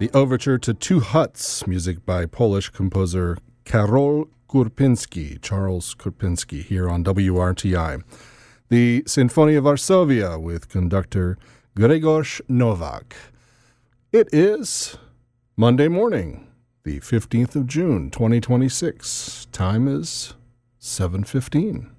The overture to Two Huts, music by Polish composer Karol Kurpinski, Charles Kurpinski, here on WRTI. The Sinfonia Varsovia with conductor Grzegorz Nowak. It is Monday morning, the 15th of June, 2026. Time is 7:15.